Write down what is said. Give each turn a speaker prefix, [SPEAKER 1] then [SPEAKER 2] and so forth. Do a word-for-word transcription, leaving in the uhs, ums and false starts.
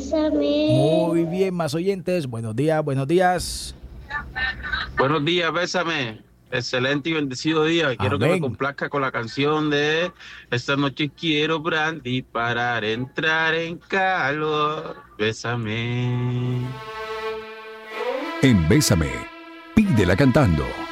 [SPEAKER 1] Bésame.
[SPEAKER 2] Muy bien, más oyentes. Buenos días, buenos días.
[SPEAKER 3] Buenos días, bésame. Excelente y bendecido día. Quiero que me
[SPEAKER 2] Amén.
[SPEAKER 3] complazca con la canción de Esta noche quiero brandy para entrar en calor. Bésame.
[SPEAKER 4] En Bésame, pídela cantando.